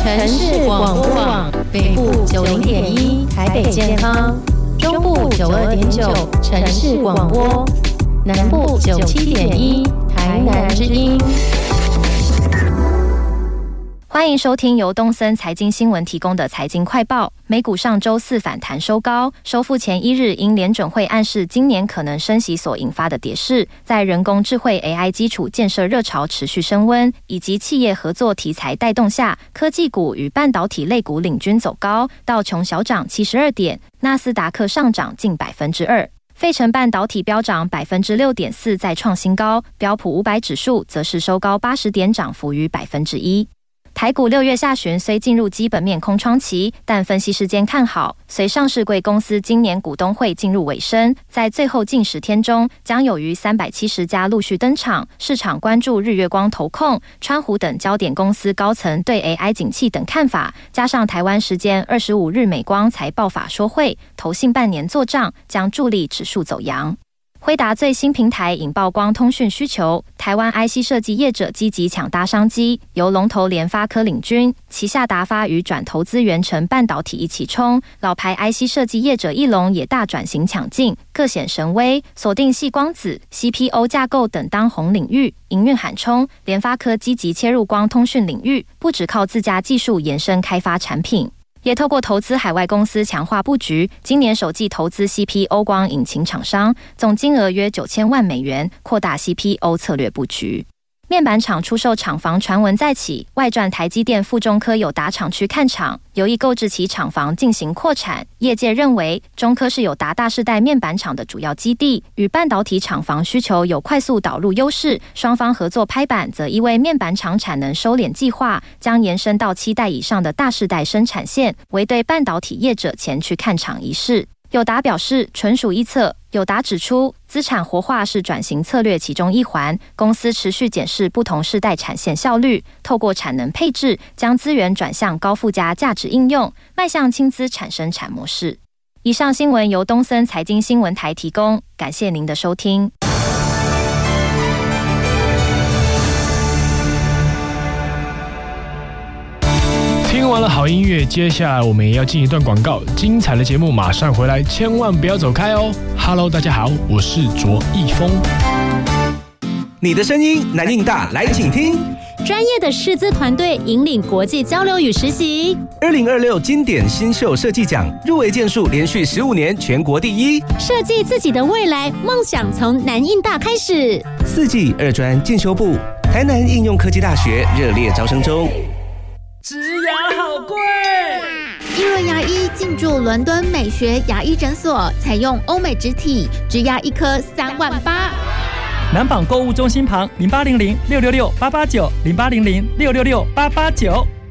城市广播网，北部90.1台北健康，中部92.9城市广播，南部97.1台南之音。 欢迎收听由东森财经新闻提供的财经快报。美股上周四反弹收高，收复前一日因联准会暗示今年可能升息所引发的跌势，在人工智慧 AI 基础建设热潮持续升温，以及企业合作题材带动下，科技股与半导体类股领军走高，道琼小涨72点，纳斯达克上涨近2%。费城半导体飙涨6.4%，再创新高，标普500指数则是收高80点，涨幅逾1%。台股6月下旬虽进入基本面空窗期，但分析师间看好，随上市柜公司今年股东会进入尾声，在最后近10天中，将有逾370家陆续登场。市场关注日月光投控、川湖等焦点公司高层对 AI 景气等看法，加上台湾时间25日美光才爆法说会，投信半年做账，将助力指数走扬。辉达最新平台引爆光通讯需求，台湾 IC 设计业者积极抢搭商机，由龙头联发科领军，旗下达发与转投资元成半导体一起冲，老牌 IC 设计业者翼龙也大转型抢进，各显神威，锁定矽光子、CPO 架构等当红领域，营运喊冲。联发科积极切入光通讯领域，不只靠自家技术延伸开发产品，也透过投资海外公司强化布局，今年首季投资 CPO 光引擎厂商，总金额约9000万美元，扩大 CPO 策略布局。面板厂出售厂房传闻再起，外传台积电附中科有达厂区看厂，有意购置其厂房进行扩产。业界认为，中科是友达大世代面板厂的主要基地，与半导体厂房需求有快速导入优势，双方合作拍板，则意味面板厂产能收敛计划将延伸到7代以上的大世代生产线，为对半导体业者前去看厂一事。友达表示，纯属臆测。友达指出，资产活化是转型策略其中一环，公司持续检视不同世代产线效率，透过产能配置，将资源转向高附加价值应用，迈向轻资产生产模式。以上新闻由东森财经新闻台提供，感谢您的收听。 听完了好音乐，接下来我们也要进一段广告，精彩的节目马上回来，千万不要走开哦。Hello， 大家好，我是卓一峰。 你的声音南印大，来请听。 专业的师资团队引领国际交流与实习。 2026经典新秀设计奖入围件数连续15年全国第一。 设计自己的未来，梦想从南印大开始。 4季2专进修部，台南应用科技大学热烈招生中。 植牙好贵！ 一润牙医进驻伦敦美学牙医诊所，采用欧美植体，植牙一颗3万8。 南纺购物中心旁0800666889，0800666889。